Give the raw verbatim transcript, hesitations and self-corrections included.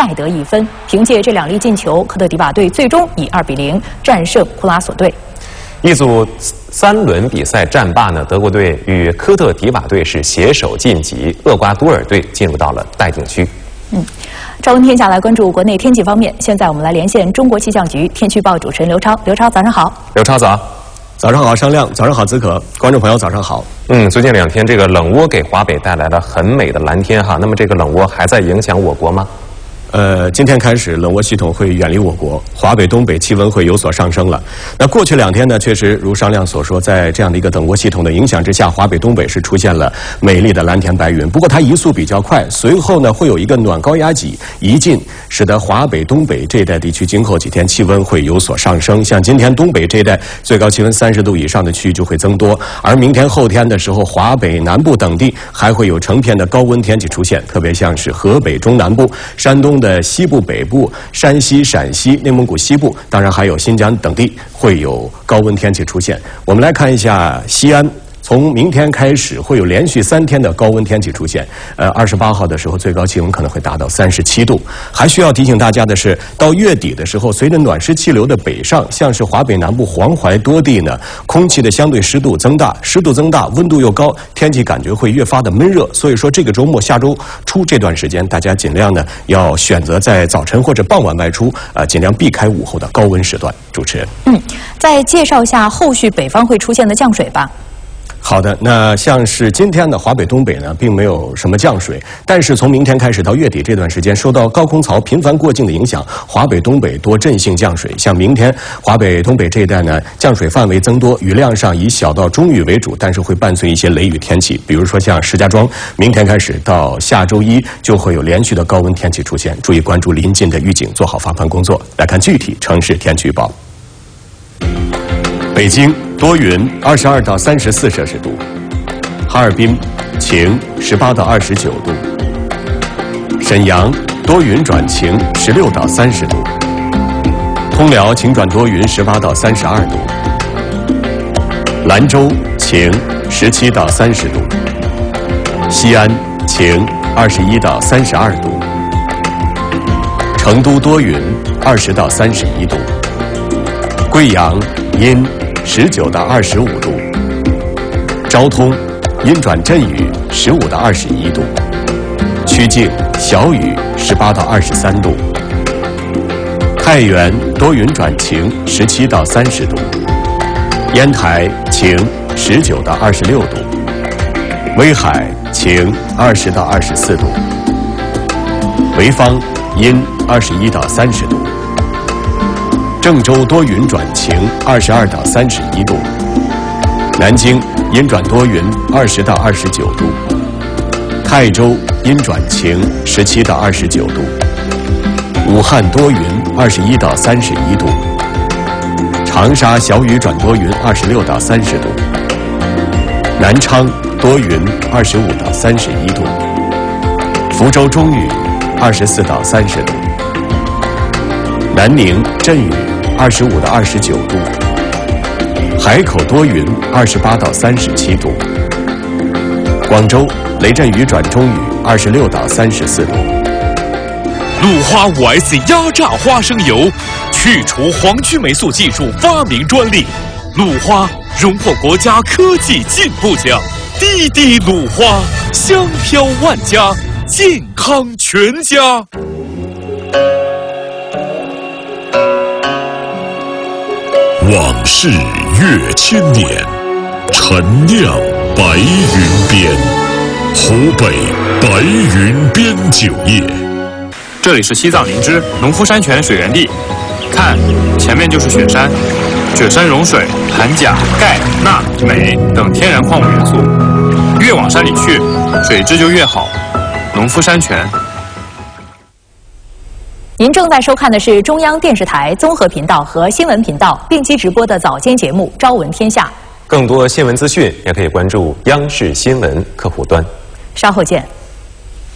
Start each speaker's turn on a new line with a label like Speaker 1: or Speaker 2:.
Speaker 1: 再得一分。凭借这两粒进球，科特迪瓦队最终以二比零战胜库拉索队。
Speaker 2: 一组三轮比赛战罢呢，德国队与科特迪瓦队是携手晋级，厄瓜多尔队进入到了待定区。
Speaker 1: 嗯，朝闻天下来关注国内天气方面。现在我们来连线中国气象局天气报主持人刘超。刘超，早上好。
Speaker 2: 刘超早。
Speaker 3: 早上好，商亮。早上好，子可。观众朋友，早上好。
Speaker 2: 嗯，最近两天这个冷涡给华北带来了很美的蓝天哈。那么这个冷涡还在影响我国吗？
Speaker 3: 呃，今天开始，冷涡系统会远离我国，华北、东北气温会有所上升了。那过去两天呢，确实如商亮所说，在这样的一个冷涡系统的影响之下，华北、东北是出现了美丽的蓝天白云。不过它移速比较快，随后呢会有一个暖高压脊移进，使得华北、东北这一带地区今后几天气温会有所上升。像今天东北这一带最高气温三十度以上的区域就会增多，而明天后天的时候，华北南部等地还会有成片的高温天气出现，特别像是河北中南部、山东的西部、北部、山西、陕西、内蒙古西部，当然还有新疆等地会有高温天气出现。我们来看一下西安。从明天开始会有连续三天的高温天气出现，呃，二十八号的时候最高气温可能会达到三十七度。还需要提醒大家的是，到月底的时候，随着暖湿气流的北上，像是华北南部、黄淮多地呢，空气的相对湿度增大，湿度增大，温度又高，天气感觉会越发的闷热。所以说，这个周末下周初这段时间，大家尽量呢要选择在早晨或者傍晚外出，啊、呃，尽量避开午后的高温时段。主持人，
Speaker 1: 嗯，再介绍一下后续北方会出现的降水吧。
Speaker 3: 好的，那像是今天的华北、东北呢，并没有什么降水，但是从明天开始到月底这段时间，受到高空槽频繁过境的影响，华北、东北多阵性降水。像明天华北、东北这一带呢，降水范围增多，雨量上以小到中雨为主，但是会伴随一些雷雨天气。比如说像石家庄，明天开始到下周一就会有连续的高温天气出现，注意关注临近的预警，做好防范工作。来看具体城市天气预报。北京多云，二十二到三十四摄氏度；哈尔滨晴，十八到二十九度；沈阳多云转晴，十六到三十度；通辽晴转多云，十八到三十二度；兰州晴，十七到三十度；西安晴，二十一到三十二度；成都多云，二十到三十一度；贵阳阴，十九到二十五度；昭通阴转阵雨，十五到二十一度；曲靖小雨，十八到二十三度；太原多云转晴，十七到三十度；烟台晴，十九到二十六度；威海晴，二十到二十四度；潍坊阴，二十一到三十度；郑州多云转晴，二十二到三十一度；南京阴转多云，二十到二十九度；泰州阴转晴，十七到二十九度；武汉多云，二十一到三十一度；长沙小雨转多云，二十六到三十度；南昌多云，二十五到三十一度；福州中雨，二十四到三十度；南宁阵雨，二十五到二十九度；海口多云，二十八到三十七度；广州雷阵雨转中雨，二十六到三十四度。
Speaker 4: 鲁花 五 S 压榨花生油，去除黄曲霉素技术发明专利，鲁花荣获国家科技进步奖。滴滴鲁花，香飘万家，健康全家。
Speaker 5: 往事越千年，陈酿白云边，湖北白云边酒业。
Speaker 6: 这里是西藏林芝农夫山泉水源地，看，前面就是雪山，雪山融水含钾、钙、钠、镁等天然矿物元素，越往山里去，水质就越好。农夫山泉。
Speaker 1: 您正在收看的是中央电视台综合频道和新闻频道并机直播的早间节目《朝闻天下》。
Speaker 2: 更多新闻资讯也可以关注央视新闻客户端。
Speaker 1: 稍后见。